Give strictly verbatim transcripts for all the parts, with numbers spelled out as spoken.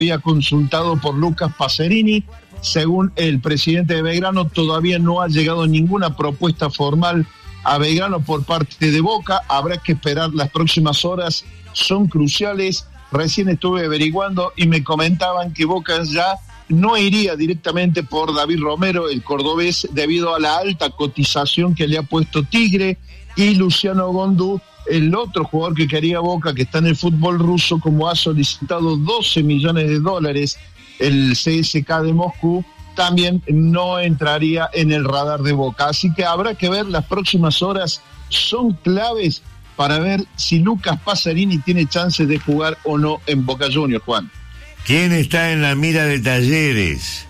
había consultado por Lucas Pacerini. Según el presidente de Belgrano, todavía no ha llegado ninguna propuesta formal a Belgrano por parte de Boca. Habrá que esperar, las próximas horas son cruciales. Recién estuve averiguando y me comentaban que Boca ya no iría directamente por David Romero, el cordobés, debido a la alta cotización que le ha puesto Tigre, y Luciano Gondú, el otro jugador que quería Boca, que está en el fútbol ruso, como ha solicitado doce millones de dólares el C S K de Moscú, también no entraría en el radar de Boca. Así que habrá que ver, las próximas horas son claves para ver si Lucas Pacerini tiene chance de jugar o no en Boca Juniors, Juan. ¿Quién está en la mira de Talleres?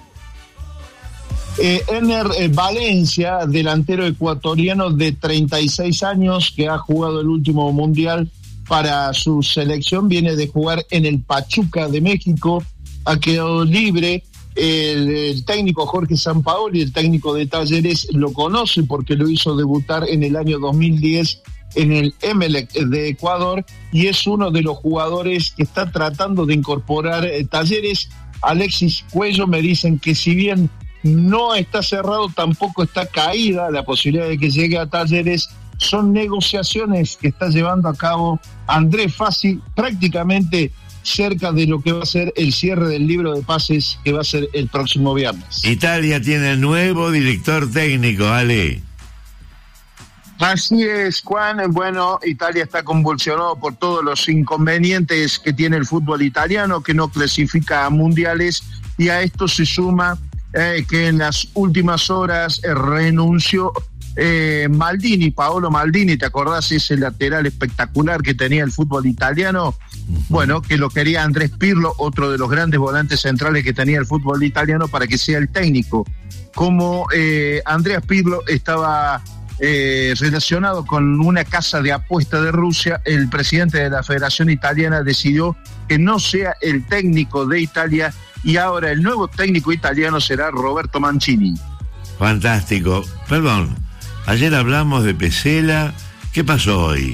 Eh, Ener eh, Valencia, delantero ecuatoriano de treinta y seis años, que ha jugado el último mundial para su selección, viene de jugar en el Pachuca de México, ha quedado libre. El, el técnico Jorge Sampaoli, el técnico de Talleres, lo conoce porque lo hizo debutar en el año dos mil diez en el Emelec de Ecuador, y es uno de los jugadores que está tratando de incorporar eh, Talleres. Alexis Cuello me dicen que si bien no está cerrado, tampoco está caída la posibilidad de que llegue a Talleres. Son negociaciones que está llevando a cabo Andrés Fassi, prácticamente cerca de lo que va a ser el cierre del libro de pases, que va a ser el próximo viernes. Italia tiene nuevo director técnico, Ale. Así es, Juan. Bueno, Italia está convulsionado por todos los inconvenientes que tiene el fútbol italiano, que no clasifica a mundiales, y a esto se suma eh, que en las últimas horas eh, renunció eh, Maldini, Paolo Maldini. ¿Te acordás ese lateral espectacular que tenía el fútbol italiano? Bueno, que lo quería Andrés Pirlo, otro de los grandes volantes centrales que tenía el fútbol italiano, para que sea el técnico. Como eh, Andrea Pirlo estaba eh, relacionado con una casa de apuesta de Rusia, el presidente de la Federación Italiana decidió que no sea el técnico de Italia, y ahora el nuevo técnico italiano será Roberto Mancini. Fantástico. Perdón, ayer hablamos de Pesela. ¿Qué pasó hoy?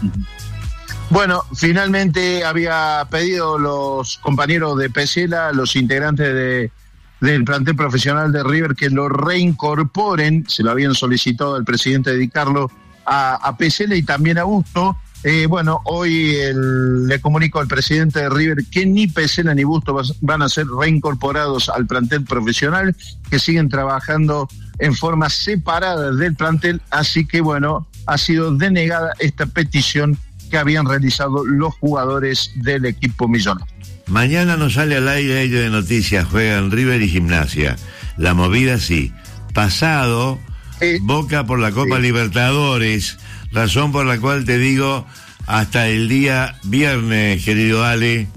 Bueno, finalmente había pedido los compañeros de Pesela, los integrantes de, del plantel profesional de River, que lo reincorporen. Se lo habían solicitado al presidente Di Carlo a, a Pesela y también a Busto. Eh, bueno, hoy el, le comunico al presidente de River que ni Pesela ni Busto van a ser reincorporados al plantel profesional, que siguen trabajando en forma separada del plantel. Así que bueno, ha sido denegada esta petición que habían realizado los jugadores del equipo millonario. Mañana nos sale al aire aire de noticias, juegan River y Gimnasia. La movida sí. Pasado, eh, Boca por la Copa sí. Libertadores, razón por la cual te digo hasta el día viernes, querido Ale.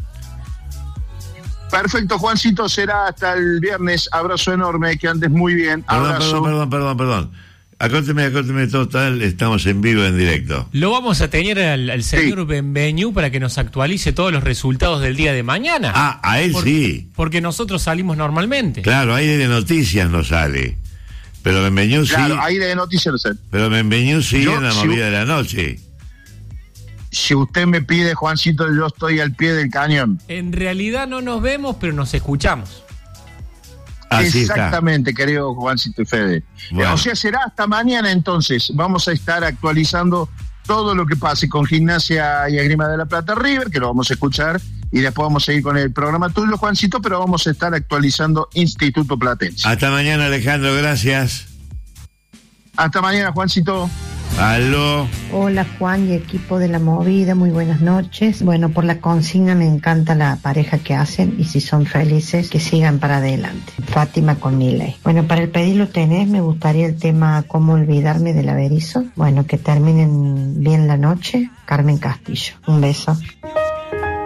Perfecto, Juancito, será hasta el viernes. Abrazo enorme, que andes muy bien. Perdón, Abrazo. perdón, perdón, perdón, perdón. Acórteme, acórteme total, estamos en vivo, en directo. Lo vamos a tener al, al señor sí. Benveñú para que nos actualice todos los resultados del día de mañana. Ah, a él Por, sí. Porque nosotros salimos normalmente. Claro, aire de noticias no sale. Pero Benveñú sí. Claro, aire de noticias no sale. Pero Benveñú sí yo, en la si, movida de la noche. Si usted me pide, Juancito, yo estoy al pie del cañón. En realidad no nos vemos, pero nos escuchamos. Así Exactamente, está. querido Juancito y Fede. Bueno. O sea, será hasta mañana entonces. Vamos a estar actualizando todo lo que pase con Gimnasia y Esgrima de la Plata River, que lo vamos a escuchar, y después vamos a seguir con el programa tuyo, Juancito, pero vamos a estar actualizando Instituto Platense. Hasta mañana, Alejandro, gracias. Hasta mañana, Juancito. Aló. Hola, Juan y equipo de La Movida, muy buenas noches. Bueno, por la consigna me encanta la pareja que hacen, y si son felices, que sigan para adelante. Fátima con Miley. Bueno, para el pedirlo tenés, me gustaría el tema Cómo olvidarme del Averizo. Bueno, que terminen bien la noche. Carmen Castillo. Un beso.